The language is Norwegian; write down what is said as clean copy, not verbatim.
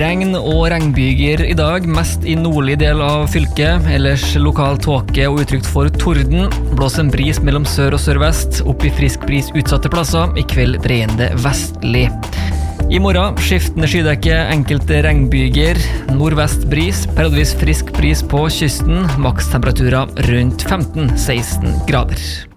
Regn og regnbyger I dag, mest I nordlig del av fylket, ellers lokal tåke og utrygt for torden. Blås en bris mellom sør og sørvest, opp I frisk bris utsatte plasser, I kveld dreiende vestlig. I morgen skiftende skydekke, enkelte regnbyger, nordvest bris, periodvis frisk bris på kysten, makstemperaturer rundt 15-16 grader.